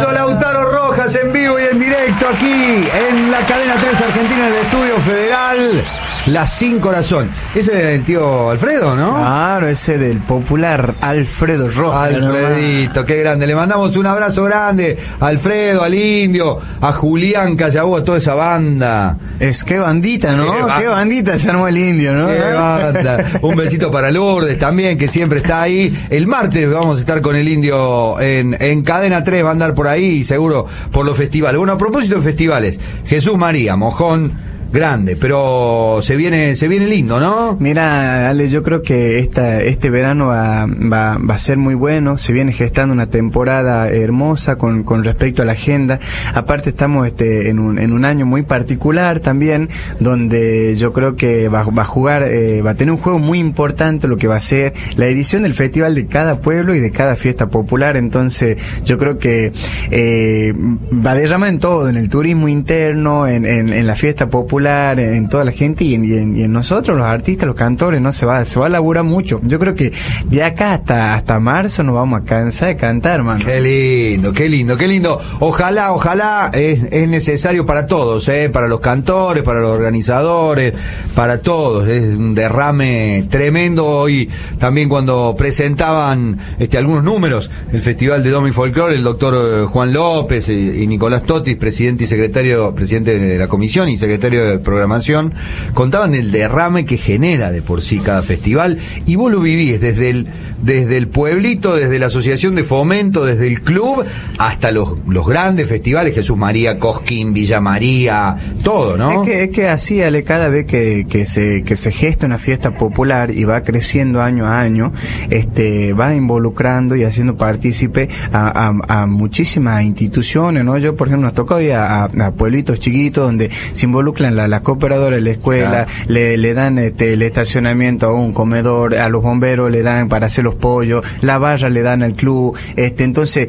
hizo Lautaro Rojas en vivo y en directo aquí en la cadena 3 Argentina en el Estudio Federal. Las 5 horas son. Ese es el tío Alfredo, ¿no? Claro, ese del popular Alfredo Rojas. Alfredito, qué grande. Le mandamos un abrazo grande a Alfredo, al Indio, a Julián Callabú, a toda esa banda. Es que bandita, ¿no? Qué bandita se armó el Indio, ¿no? Qué banda. Un besito para Lourdes también, que siempre está ahí. El martes vamos a estar con el Indio en Cadena 3, va a andar por ahí, seguro por los festivales. Bueno, a propósito de festivales, Jesús María, Mojón grande, pero se viene lindo, ¿no? Mira, Ale, yo creo que este verano va a ser muy bueno. Se viene gestando una temporada hermosa con respecto a la agenda. Aparte estamos en un año muy particular también, donde yo creo que va a jugar, va a tener un juego muy importante lo que va a ser la edición del festival de cada pueblo y de cada fiesta popular. Entonces yo creo que va a derramar en todo, en el turismo interno, en la fiesta popular, en toda la gente y en nosotros, los artistas, los cantores, ¿no? Se va a laburar mucho. Yo creo que de acá hasta marzo nos vamos a cansar de cantar, mano. Qué lindo, qué lindo, qué lindo. Ojalá es necesario para todos, para los cantores, para los organizadores, para todos. Es un derrame tremendo. Hoy también cuando presentaban algunos números, el Festival de Domi Folklore, el doctor Juan López y Nicolás Totis, presidente de la comisión y secretario de programación, contaban el derrame que genera de por sí cada festival, y vos lo vivís desde el pueblito, desde la asociación de fomento, desde el club, hasta los grandes festivales, Jesús María, Cosquín, Villa María, todo, ¿no? Es que así, Ale, cada vez que se gesta una fiesta popular y va creciendo año a año, va involucrando y haciendo partícipe a muchísimas instituciones, ¿no? Yo, por ejemplo, nos tocó ir a pueblitos chiquitos donde se involucran las cooperadoras de la escuela, claro. le dan el estacionamiento a un comedor, a los bomberos le dan para hacer los pollos, la barra le dan al club, entonces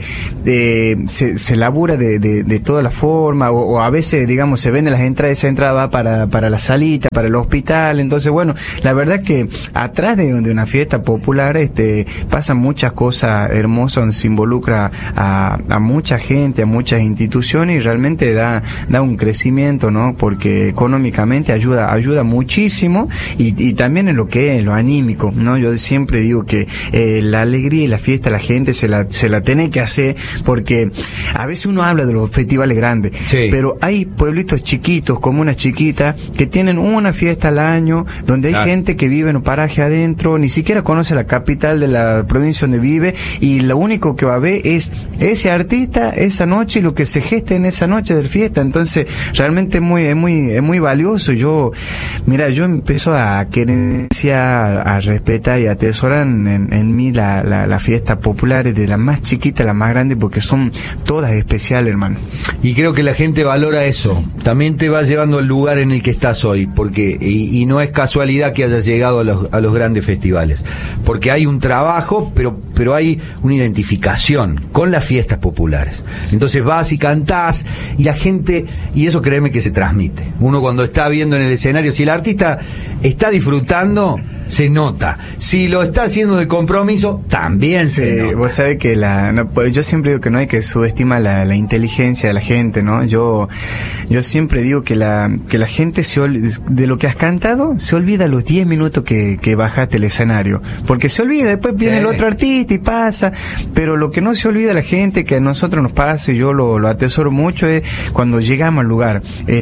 se labura de toda la forma, o a veces, digamos, se venden las entradas, esa entrada va para la salita, para el hospital. Entonces, bueno, la verdad que atrás de una fiesta popular pasan muchas cosas hermosas, donde se involucra a mucha gente, a muchas instituciones, y realmente da un crecimiento, ¿no? Porque económicamente ayuda muchísimo, y también en lo que es lo anímico, ¿no? Yo siempre digo que la alegría y la fiesta la gente se la tiene que hacer, porque a veces uno habla de los festivales grandes, sí, pero hay pueblitos chiquitos, comunas chiquitas, que tienen una fiesta al año, donde hay gente que vive en un paraje adentro, ni siquiera conoce la capital de la provincia donde vive, y lo único que va a ver es ese artista esa noche y lo que se gesta en esa noche de fiesta. Entonces realmente es muy valioso. Yo empiezo a querer, a respetar y atesorar en mí la fiesta popular, de la más chiquita a la más grande, porque son todas especiales, hermano. Y creo que la gente valora eso. También te va llevando al lugar en el que estás hoy, porque y no es casualidad que hayas llegado a los grandes festivales, porque hay un trabajo, pero hay una identificación con las fiestas populares. Entonces vas y cantás, y la gente, y eso créeme que se transmite. Uno cuando está viendo en el escenario, si el artista está disfrutando, se nota. Si lo está haciendo de compromiso, también se nota. Vos sabés que yo siempre digo que no hay que subestimar la inteligencia de la gente, ¿no? Yo siempre digo que la gente de lo que has cantado se olvida los 10 minutos que bajaste el escenario, porque se olvida, después viene el otro artista y pasa, pero lo que no se olvida la gente, que a nosotros nos pasa, y yo lo atesoro mucho, es cuando llegamos al lugar,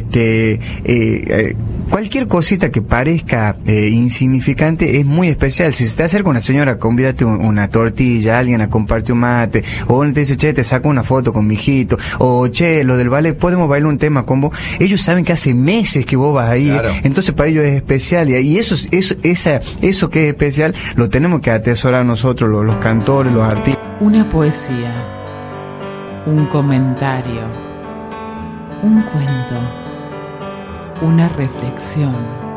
cualquier cosita que parezca insignificante es muy especial. Si se te acerca una señora, convídate una tortilla, alguien a compartir un mate, o uno te dice, che, te saco una foto con mi hijito, o che, lo del ballet, podemos bailar un tema con vos. Ellos saben que hace meses que vos vas ahí, claro. Entonces para ellos es especial, y eso que es especial lo tenemos que atesorar nosotros, los cantores, los artistas. Una poesía, un comentario, un cuento, una reflexión,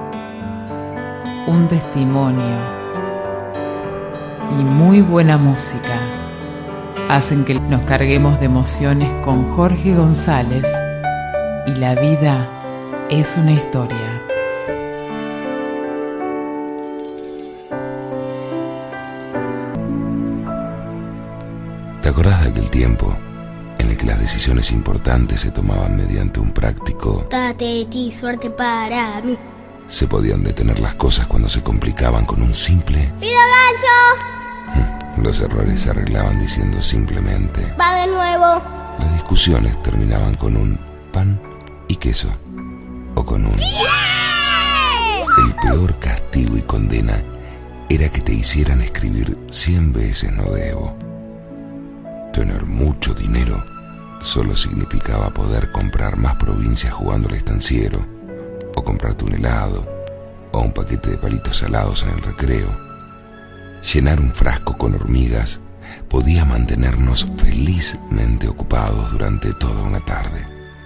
un testimonio y muy buena música hacen que nos carguemos de emociones con Jorge González, y la vida es una historia. ¿Te acordás de aquel tiempo en el que las decisiones importantes se tomaban mediante un práctico Tati, suerte para mí. Se podían detener las cosas cuando se complicaban con un simple ¡Pido gancho! Los errores se arreglaban diciendo simplemente ¡Va de nuevo! Las discusiones terminaban con un pan y queso o con un El peor castigo y condena era que te hicieran escribir 100 veces no debo. Tener mucho dinero solo significaba poder comprar más provincias jugando al estanciero, o comprarte un helado, o un paquete de palitos salados en el recreo. Llenar un frasco con hormigas podía mantenernos felizmente ocupados durante toda una tarde.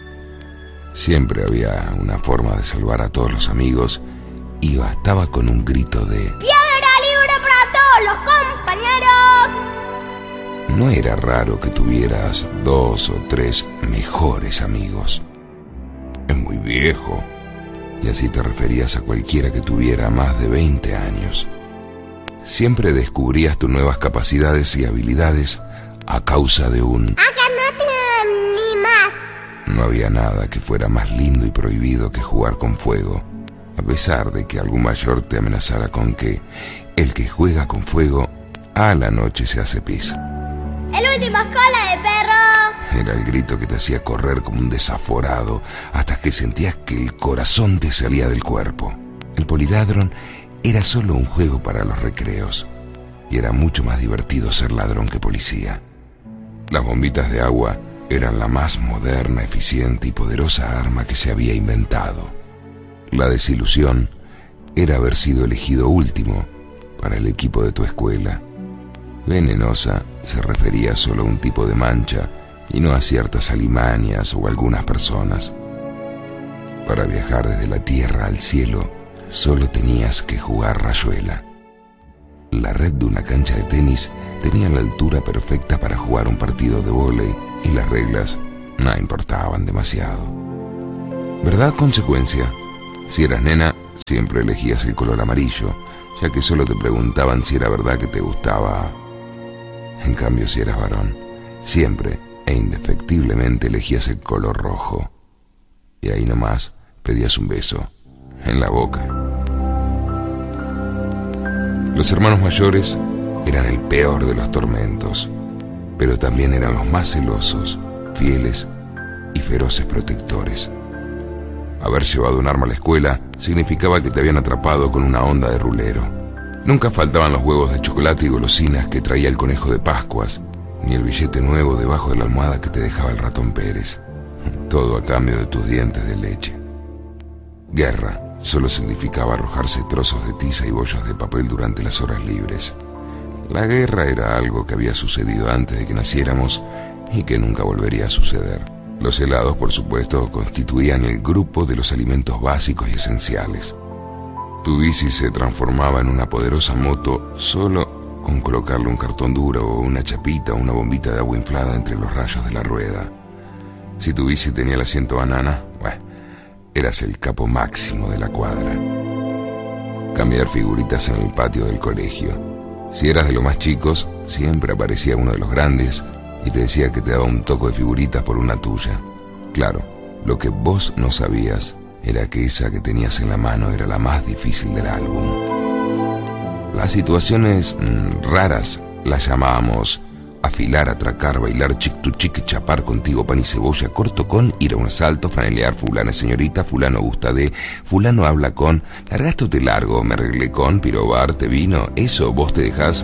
Siempre había una forma de salvar a todos los amigos y bastaba con un grito de ¡Piedra libre para todos los compañeros! No era raro que tuvieras 2 o 3 mejores amigos. Es muy viejo. Y así te referías a cualquiera que tuviera más de 20 años. Siempre descubrías tus nuevas capacidades y habilidades a causa de un ¡Acá no tengo ni más! No había nada que fuera más lindo y prohibido que jugar con fuego, a pesar de que algún mayor te amenazara con que el que juega con fuego a la noche se hace pis. ¡El último es cola de perro! Era el grito que te hacía correr como un desaforado hasta que sentías que el corazón te salía del cuerpo. El poliladron era solo un juego para los recreos y era mucho más divertido ser ladrón que policía. Las bombitas de agua eran la más moderna, eficiente y poderosa arma que se había inventado. La desilusión era haber sido elegido último para el equipo de tu escuela. Venenosa se refería solo a un tipo de mancha y no a ciertas alimañas o algunas personas. Para viajar desde la tierra al cielo, solo tenías que jugar rayuela. La red de una cancha de tenis tenía la altura perfecta para jugar un partido de vóley y las reglas no importaban demasiado. ¿Verdad? Consecuencia. Si eras nena, siempre elegías el color amarillo, ya que solo te preguntaban si era verdad que te gustaba. En cambio, si eras varón, siempre e indefectiblemente elegías el color rojo. Y ahí nomás pedías un beso en la boca. Los hermanos mayores eran el peor de los tormentos, pero también eran los más celosos, fieles y feroces protectores. Haber llevado un arma a la escuela significaba que te habían atrapado con una onda de rulero. Nunca faltaban los huevos de chocolate y golosinas que traía el conejo de Pascuas, ni el billete nuevo debajo de la almohada que te dejaba el ratón Pérez. Todo a cambio de tus dientes de leche. Guerra solo significaba arrojarse trozos de tiza y bollos de papel durante las horas libres. La guerra era algo que había sucedido antes de que naciéramos y que nunca volvería a suceder. Los helados, por supuesto, constituían el grupo de los alimentos básicos y esenciales. Tu bici se transformaba en una poderosa moto solo con colocarle un cartón duro o una chapita o una bombita de agua inflada entre los rayos de la rueda. Si tu bici tenía el asiento banana, bueno, eras el capo máximo de la cuadra. Cambiar figuritas en el patio del colegio. Si eras de los más chicos, siempre aparecía uno de los grandes y te decía que te daba un toco de figuritas por una tuya. Claro, lo que vos no sabías era que esa que tenías en la mano era la más difícil del álbum. Las situaciones raras las llamábamos afilar, atracar, bailar, chic tu chic, chapar contigo pan y cebolla, corto con, ir a un asalto, franelear, fulana señorita, fulano gusta de, fulano habla con, largaste o te largo, me arreglé con, pirobar, te vino, eso vos te dejás.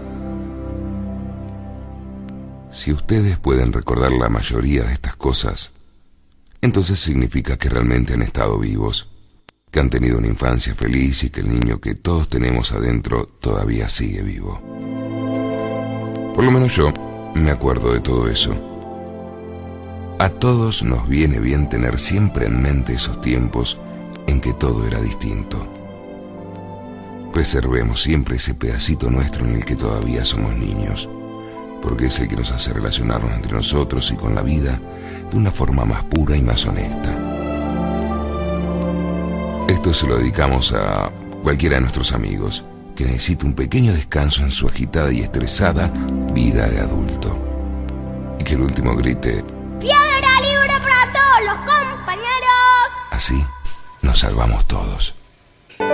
Si ustedes pueden recordar la mayoría de estas cosas, entonces significa que realmente han estado vivos, que han tenido una infancia feliz y que el niño que todos tenemos adentro todavía sigue vivo. Por lo menos yo me acuerdo de todo eso. A todos nos viene bien tener siempre en mente esos tiempos en que todo era distinto. Preservemos siempre ese pedacito nuestro en el que todavía somos niños, porque es el que nos hace relacionarnos entre nosotros y con la vida de una forma más pura y más honesta. Esto se lo dedicamos a cualquiera de nuestros amigos que necesita un pequeño descanso en su agitada y estresada vida de adulto. y que el último grite: ¡Piedra libre para todos los compañeros! Así nos salvamos todos.